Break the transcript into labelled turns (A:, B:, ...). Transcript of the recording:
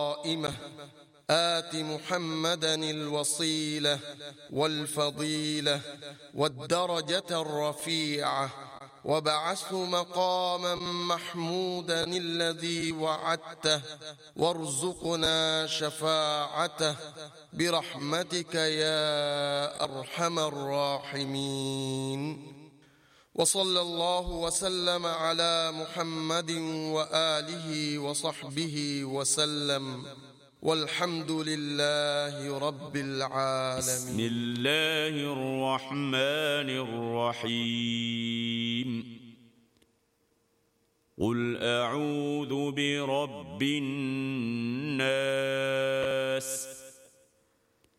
A: قائمة آت محمدا الوصيلة والفضيلة والدرجة الرفيعة وابعثه مقاما محمودا الذي وعدته وارزقنا شفاعته برحمتك يا أرحم الراحمين. وصلى الله وسلم على محمد وآله وصحبه وسلم، والحمد لله رب العالمين.
B: بسم الله الرحمن الرحيم. قل أعوذ برب الناس